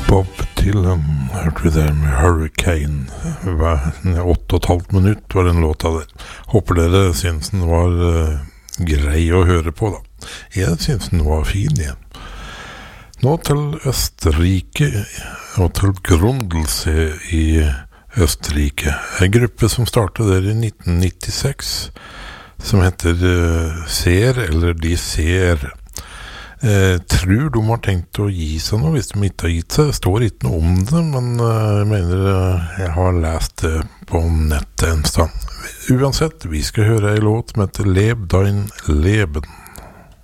Bob Dylan hørte vi der med Hurricane. 8,5 minutt var den låta der. Håper dere synes den var grei å høre på da. Jeg synes den var fin igjen. Nå til Østerrike og til Grundlse i Østerrike. En gruppe som startet der i 1996 som heter Ser, eller De Ser. Tror de har tenkt å gi seg noe hvis de ikke har gitt seg. Det står ikke noe om det, men jeg mener jeg har lest det på nettet en sted. Uansett, vi skal høre en låt som heter Leb dein Leben.